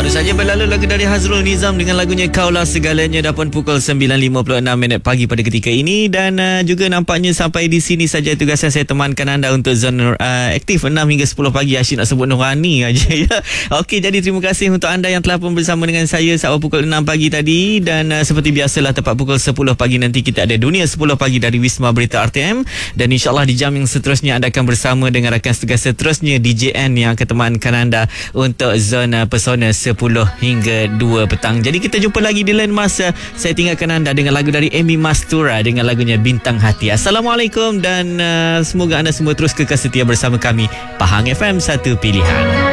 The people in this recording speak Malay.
Saja berlalu lagu dari Hazrul Nizam dengan lagunya Kaulah Segalanya dah pun pukul 9.56 pagi pada ketika ini dan juga nampaknya sampai di sini saja tugas saya temankan anda untuk zona aktif 6 hingga 10 pagi. Asyik nak sebut Nurani aja ya. Okey, jadi terima kasih untuk anda yang telah pun bersama dengan saya saat pukul 6 pagi tadi dan seperti biasalah tepat pukul 10 pagi nanti kita ada Dunia 10 pagi dari Wisma Berita RTM dan insyaAllah di jam yang seterusnya anda akan bersama dengan rakan tugas seterusnya DJN yang akan temankan anda untuk zona Pesona 10 hingga 2 petang. Jadi kita jumpa lagi di lain masa. Saya tinggalkan anda dengan lagu dari Amy Mastura dengan lagunya Bintang Hati. Assalamualaikum dan semoga anda semua terus kekal setia bersama kami. Pahang FM, satu pilihan.